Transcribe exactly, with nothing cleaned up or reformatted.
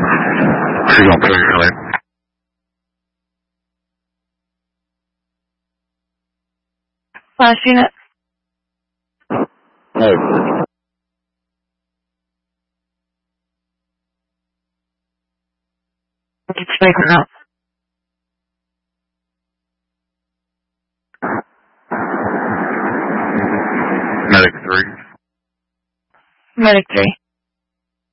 She's on three, really. Last unit. No. It's breaking up. Medic three. Medic three.